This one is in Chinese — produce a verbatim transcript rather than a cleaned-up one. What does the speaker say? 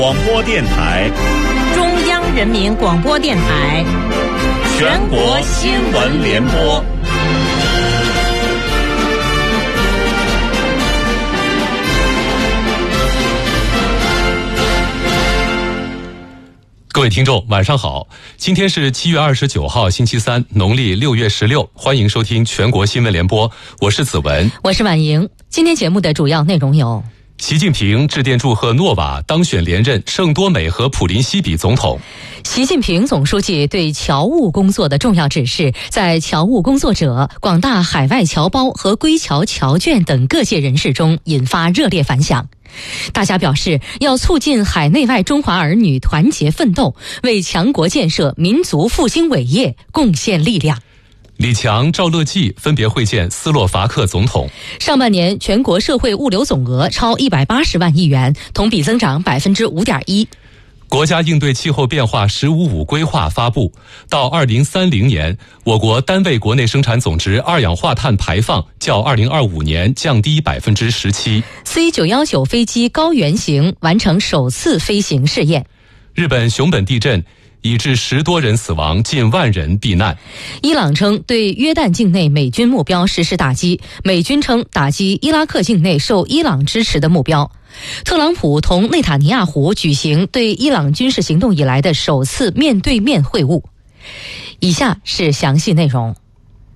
广播电台， 中央人民广播电台， 全国新闻联播。 各位听众晚上好，今天是七月二十九号星期三，农历六月十六，欢迎收听全国新闻联播，我是子文， 我是婉莹。今天节目的主要内容有： 习近平致电祝贺诺瓦当选连任圣多美和普林西比总统。 习近平总书记对侨务工作的重要指示，在侨务工作者、广大海外侨胞和归侨侨眷等各界人士中引发热烈反响。大家表示，要促进海内外中华儿女团结奋斗，为强国建设、民族复兴伟业贡献力量。 李强、赵乐际分别会见斯洛伐克总统。 上半年全国社会物流总额超一百八十万亿元，同比增长百分之五点一。 国家应对气候变化“十五五”规划发布，到二零三零年，我国单位国内生产总值二氧化碳排放较二零二五年降低百分之十七。 C 九一九飞机高原型完成首次飞行试验。 日本熊本地震已致十多人死亡，近万人避难。 伊朗称对约旦境内美军目标实施打击，美军称打击伊拉克境内受伊朗支持的目标。特朗普同内塔尼亚胡举行对伊朗军事行动以来的首次面对面会晤。以下是详细内容。